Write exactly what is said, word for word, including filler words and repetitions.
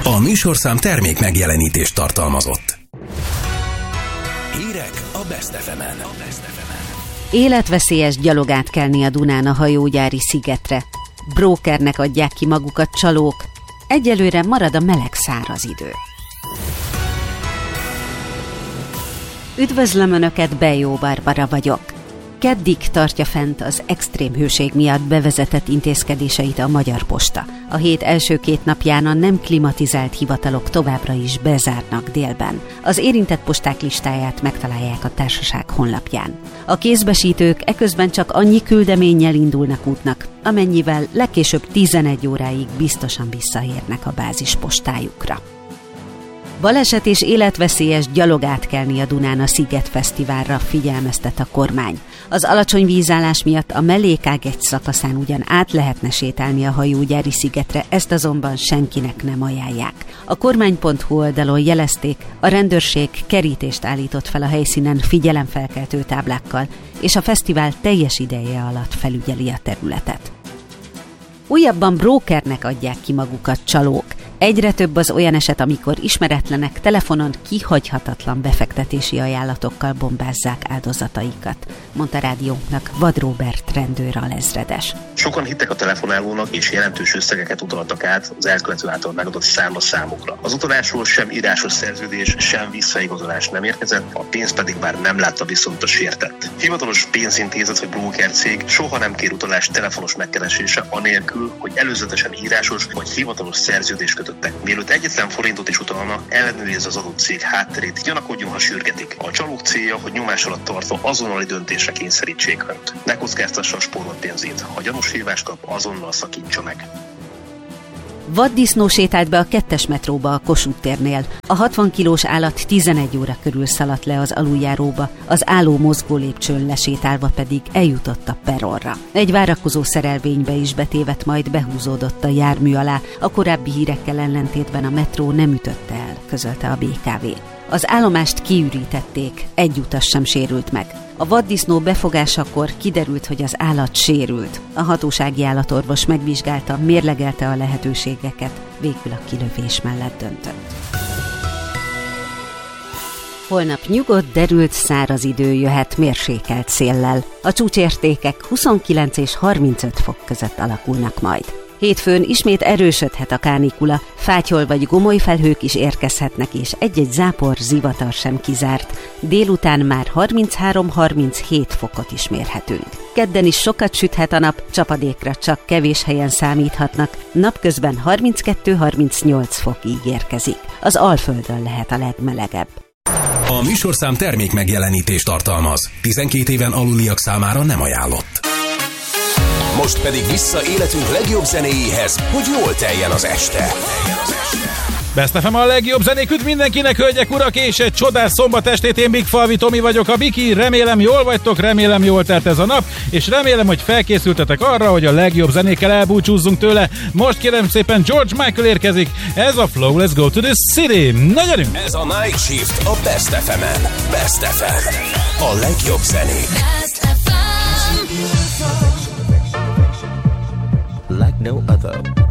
A műsorszám termék megjelenítést tartalmazott. Hírek a Best ef emen. Életveszélyes gyalog átkelni a Dunán a hajógyári szigetre. Brókernek adják ki magukat csalók. Egyelőre marad a meleg száraz idő. Üdvözlöm Önöket, Bejó Barbara vagyok. Keddig tartja fent az extrém hőség miatt bevezetett intézkedéseit a Magyar Posta. A hét első két napján a nem klimatizált hivatalok továbbra is bezárnak délben. Az érintett posták listáját megtalálják a társaság honlapján. A kézbesítők eközben csak annyi küldeménnyel indulnak útnak, amennyivel legkésőbb tizenegy óráig biztosan visszaérnek a bázispostájukra. Baleset és életveszélyes gyalog átkelni a Dunán a Sziget Fesztiválra, figyelmeztet a kormány. Az alacsony vízállás miatt a mellékág egy szakaszán ugyan át lehetne sétálni a hajógyári szigetre, ezt azonban senkinek nem ajánlják. A kormány pont hu oldalon jelezték, a rendőrség kerítést állított fel a helyszínen figyelemfelkeltő táblákkal, és a fesztivál teljes ideje alatt felügyeli a területet. Újabban brókernek adják ki magukat csalók. Egyre több az olyan eset, amikor ismeretlenek telefonon kihagyhatatlan befektetési ajánlatokkal bombázzák áldozataikat, mondta rádiónknak Vad Róbert rendőr alezredes. Sokan hittek a telefonálónak és jelentős összegeket utaltak át az elkövető által megadott számlaszámukra. Az utalásról sem írásos szerződés, sem visszaigazolás nem érkezett, a pénzt pedig már nem látta viszont a sértett. Hivatalos pénzintézet vagy brókercég soha nem kér utalást telefonos megkeresése anélkül, hogy előzetesen írásos vagy hivatalos szerződés kötöttek. Mielőtt egyetlen forintot is utalna, ellenőrizze az adott cég hátterét, gyanakodjon, ha sürgetik. A csalók célja, hogy nyomás alatt tartva azonnali döntésre kényszerítsék Önt. Ne kockáztassa a spórolt pénzét. Ha gyanús hívást kap, azonnal szakítsa meg. Vaddisznó sétált be a kettes metróba a Kossuth térnél. A hatvan kilós állat tizenegy óra körül szaladt le az aluljáróba, az álló mozgó lépcsőn lesétálva pedig eljutott a perronra. Egy várakozó szerelvénybe is betévedt, majd behúzódott a jármű alá. A korábbi hírekkel ellentétben a metró nem ütötte el, közölte a bé ká vé. Az állomást kiürítették, egy utas sem sérült meg. A vaddisznó befogásakor kiderült, hogy az állat sérült. A hatósági állatorvos megvizsgálta, mérlegelte a lehetőségeket, végül a kilövés mellett döntött. Holnap nyugodt, derült, száraz idő jöhet mérsékelt széllel. A csúcsértékek huszonkilenc és harmincöt fok között alakulnak majd. Hétfőn ismét erősödhet a kánikula, fátyol vagy gomoly felhők is érkezhetnek, és egy-egy zápor, zivatar sem kizárt. Délután már harminchárom-harminchét fokot is mérhetünk. Kedden is sokat süthet a nap, csapadékra csak kevés helyen számíthatnak, napközben harminckettő-harmincnyolc fok ígérkezik. Az Alföldön lehet a legmelegebb. A műsorszám termék megjelenítést tartalmaz. tizenkét éven aluliak számára nem ajánlott. Most pedig vissza életünk legjobb zenéjéhez, hogy jól teljen az este. Best ef em a legjobb zenék, üdv mindenkinek, hölgyek, urak, és egy csodás szombat estét, én Big Falvi Tomi vagyok, a Biki, remélem jól vagytok, remélem jól telt ez a nap, és remélem, hogy felkészültetek arra, hogy a legjobb zenékkel elbúcsúzzunk tőle. Most kérem szépen George Michael érkezik, ez a Flow, Let's Go to the City. Na gyerünk! Ez a Night Shift a Best ef emen. Best ef em, a legjobb zenék. Best ef em. Like no other.